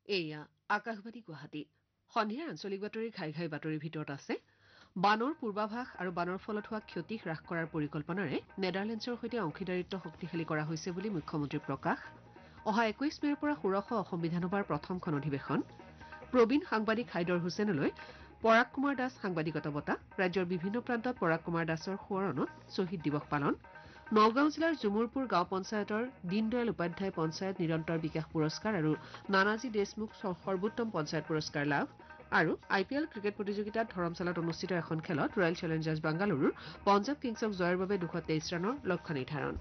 এয়া আকাশবাণী গুৱাহাটী সন্ধিয়াৰ আঞ্চলিক বাতৰিৰ ঘাই ঘাই বাতৰিৰ ভিতৰত আছে বানৰ পূৰ্বাভাস আৰু বানৰ ফলত হোৱা ক্ষতি হ্ৰাস কৰাৰ পৰিকল্পনাৰে নেডাৰলেণ্ডছৰ সৈতে অংশীদাৰিত্ব শক্তিশালী কৰা হৈছে বুলি মুখ্যমন্ত্ৰীৰ প্ৰকাশ অহা ২১ মেৰ পৰা ষোড়শ অসম বিধানসভাৰ প্ৰথমখন অধিৱেশন প্ৰবীণ সাংবাদিক হাইদৰ হুছেইনলৈ পৰাগ কুমাৰ দাস সাংবাদিকতা বঁটা ৰাজ্যৰ বিভিন্ন প্ৰান্তত পৰাগ কুমাৰ দাসৰ সোঁৱৰণত শ্বহীদ দিৱস পালন নগাঁও জিলাৰ জুমুৰপুৰ গাঁও পঞ্চায়তৰ দীনদয়াল উপাধ্যায় পঞ্চায়ত নিৰন্তৰ বিকাশ পুৰস্কাৰ আৰু নানাজী দেশমুখ সৰ্বোত্তম পঞ্চায়ত পুৰস্কাৰ লাভ আৰু IPL ক্ৰিকেট প্ৰতিযোগিতাত ধৰমশালাত অনুষ্ঠিত এখন খেলত ৰয়েল চেলেঞ্জাৰ্ছ বাংগালুৰুৰ পঞ্জাৱ কিংছক জয়ৰ বাবে ২২৩ ৰানৰ লক্ষ্য নিৰ্ধাৰণ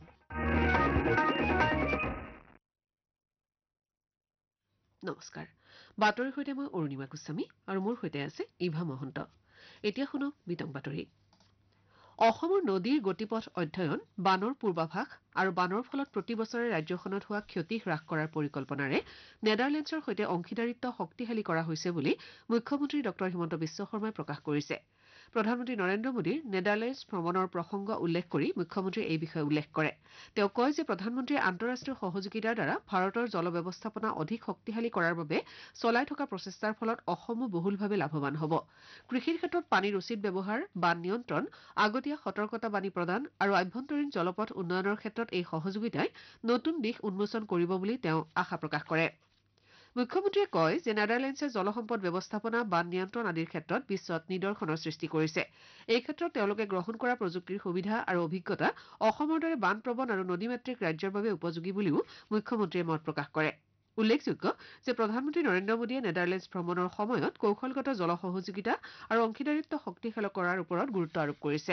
নমস্কাৰ বাতৰিৰ সৈতে মই অৰুণিমা গোস্বামী আৰু মোৰ সৈতে আছে ইভা মহন্ত এতিয়া শুনক বিতং বাতৰি অসমৰ নদীৰ গতিপথ অধ্যয়ন বানৰ পূৰ্বাভাস আৰু বানৰ ফলত প্ৰতি বছৰে ৰাজ্যখনত হোৱা ক্ষতি হ্ৰাস কৰাৰ পৰিকল্পনাৰে নেডাৰলেণ্ডছৰ সৈতে অংশীদাৰিত্ব শক্তিশালী কৰা হৈছে বুলি মুখ্যমন্ত্ৰী ডঃ হিমন্ত বিশ্ব শৰ্মাই প্ৰকাশ কৰিছে প্ৰধানমন্ত্ৰী নৰেন্দ্ৰ মোদীৰ নেডাৰলেণ্ডছ ভ্ৰমণৰ প্ৰসংগ উল্লেখ কৰি মুখ্যমন্ত্ৰীয়ে এই বিষয়ে উল্লেখ কৰে তেওঁ কয় যে প্ৰধানমন্ত্ৰীয়ে আন্তঃৰাষ্ট্ৰীয় সহযোগিতাৰ দ্বাৰা ভাৰতৰ জল ব্যৱস্থাপনা অধিক শক্তিশালী কৰাৰ বাবে চলাই থকা প্ৰচেষ্টাৰ ফলত অসমো বহুলভাৱে লাভৱান হ'ব কৃষিৰ ক্ষেত্ৰত পানীৰ উচিত ব্যৱহাৰ বান নিয়ন্ত্ৰণ আগতীয়া সতৰ্কতা বাণী প্ৰদান আৰু আভ্যন্তৰীণ জলপথ উন্নয়নৰ ক্ষেত্ৰত এই সহযোগিতাই নতুন দিশ উন্মোচন কৰিব বুলি তেওঁ আশা প্ৰকাশ কৰে মুখ্যমন্ত্ৰীয়ে কয় যে নেডাৰলেণ্ডছে জলসম্পদ ব্যৱস্থাপনা বান নিয়ন্ত্ৰণ আদিৰ ক্ষেত্ৰত বিশ্বত নিদৰ্শনৰ সৃষ্টি কৰিছে এই ক্ষেত্ৰত তেওঁলোকে গ্ৰহণ কৰা প্ৰযুক্তিৰ সুবিধা আৰু অভিজ্ঞতা অসমৰ দৰে বানপ্ৰৱণ আৰু নদীমাতৃক ৰাজ্যৰ বাবে উপযোগী বুলিও মুখ্যমন্ত্ৰীয়ে মত প্ৰকাশ কৰে উল্লেখযোগ্য যে প্ৰধানমন্ত্ৰী নৰেন্দ্ৰ মোদীয়ে নেডাৰলেণ্ডছ ভ্ৰমণৰ সময়ত কৌশলগত জল সহযোগিতা আৰু অংশীদাৰিত্ব শক্তিশালী কৰাৰ ওপৰত গুৰুত্ব আৰোপ কৰিছে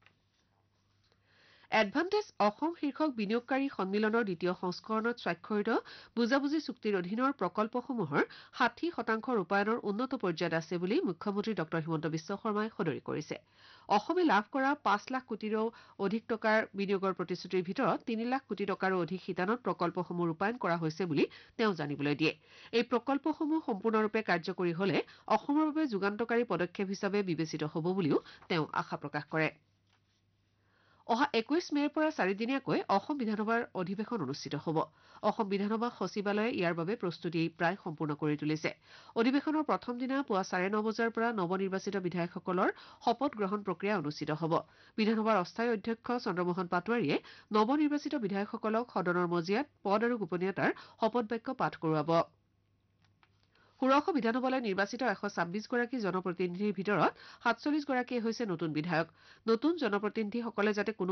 এডভান্টেজ অসম শীৰ্ষক বিনিয়োগকাৰী সন্মিলনৰ দ্বিতীয় সংস্কৰণত স্বাক্ষৰিত বুজাবুজি চুক্তিৰ অধীনৰ প্ৰকল্পসমূহৰ ৬০% ৰূপায়ণৰ উন্নত পৰ্যায়ত আছে বুলি মুখ্যমন্ত্ৰী ডঃ হিমন্ত বিশ্ব শৰ্মাই সদৰি কৰিছে অসমে লাভ কৰা ৫ লাখ কোটিৰো অধিক টকাৰ বিনিয়োগৰ প্ৰতিশ্ৰুতিৰ ভিতৰত ৩ লাখ কোটি টকাৰো অধিক শিতানত প্ৰকল্পসমূহ ৰূপায়ণ কৰা হৈছে বুলি তেওঁ জানিবলৈ দিয়ে এই প্ৰকল্পসমূহ সম্পূৰ্ণৰূপে কাৰ্যকৰী হলে অসমৰ বাবে যুগান্তকাৰী পদক্ষেপ হিচাপে বিবেচিত হ'ব বুলিও তেওঁ আশা প্ৰকাশ কৰে অহা ২১ মেৰ পৰা চাৰিদিনীয়াকৈ অসম বিধানসভাৰ অধিৱেশন অনুষ্ঠিত হ'ব অসম বিধানসভা সচিবালয়ে ইয়াৰ বাবে প্ৰস্তুতি প্ৰায় সম্পূৰ্ণ কৰি তুলিছে অধিৱেশনৰ প্ৰথম দিনা পুৱা ৯:৩০ বজাৰ পৰা নৱনিৰ্বাচিত বিধায়কসকলৰ শপত গ্ৰহণ প্ৰক্ৰিয়া অনুষ্ঠিত হ'ব বিধানসভাৰ অস্থায়ী অধ্যক্ষ চন্দ্ৰমোহন পাটোৱাৰীয়ে নৱনিৰ্বাচিত বিধায়কসকলক সদনৰ মজিয়াত পদ আৰু গোপনীয়তাৰ শপত বাক্য পাঠ কৰোৱাব ষোড়শ বিধানসভালৈ নিৰ্বাচিত ১২৬ গৰাকী জনপ্ৰতিনিধিৰ ভিতৰত ৪৭ গৰাকীয়ে হৈছে নতুন বিধায়ক নতুন জনপ্ৰতিনিধিসকলে যাতে কোনো